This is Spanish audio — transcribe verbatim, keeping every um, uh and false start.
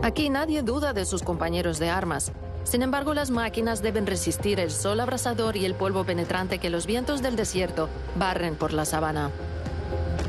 Aquí nadie duda de sus compañeros de armas. Sin embargo, las máquinas deben resistir el sol abrasador y el polvo penetrante que los vientos del desierto barren por la sabana.